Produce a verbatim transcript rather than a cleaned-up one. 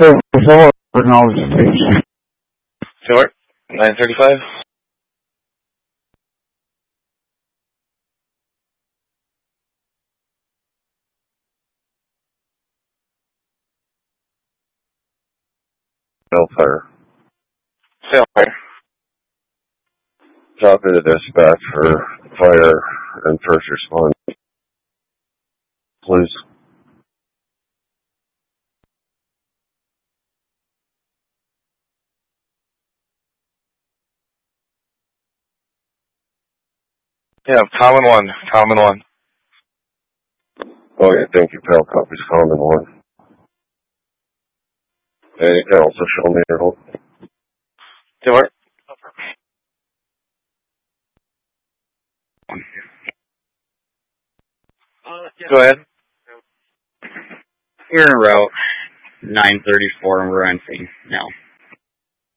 thirty-four for knowledge station. Sure. nine thirty-five. Hellfire. Hellfire. Copy the dispatch for fire and first response. Please. Yeah, common one. Common one. Oh, yeah, thank you, pal. Copies common one. And you can also show me your home. Sure. Go ahead. You're in route nine thirty-four and we're on scene now.